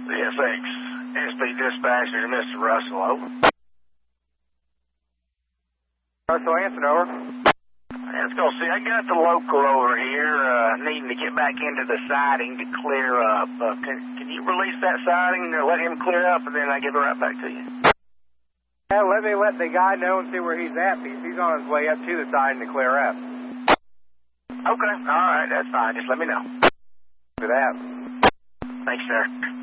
CSX, SP dispatcher to Mr. Russell, over. Russell Anson, over. Let's go see. I got the local over here needing to get back into the siding to clear up. Can you release that siding or let him clear up, and then I give it right back to you? Yeah, let the guy know and see where he's at. He's on his way up to the siding to clear up. Okay, all right, that's fine. Just let me know. For that. Thanks, sir.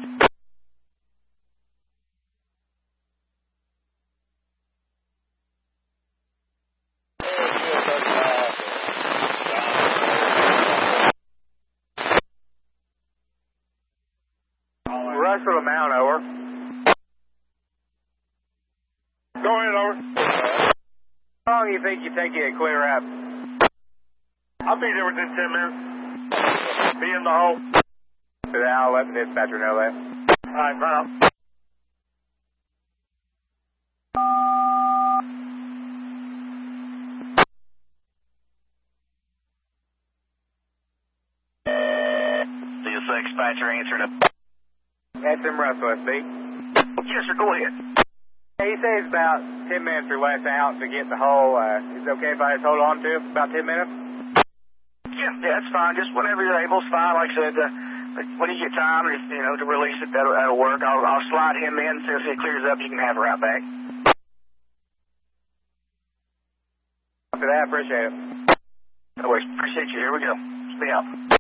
Russell to Mount, over. Go ahead, over. How long do you think you take it to clear up? I'll be there within 10 minutes. Be in the hole. I'll let the dispatcher know that. All right, bye. CSX dispatcher answered up. That's him, Russell, SB. Yes, sir, go ahead. He says about 10 minutes or less out to get the hole. Is it okay if I just hold on to it for about 10 minutes? Yeah, that's fine. Just whenever you're able, it's fine. Like I said, when you get time, to release it, that'll work. I'll slide him in. So if it clears up, you can have it right back. After that, appreciate it. No worries. Appreciate you. Here we go. Stay out.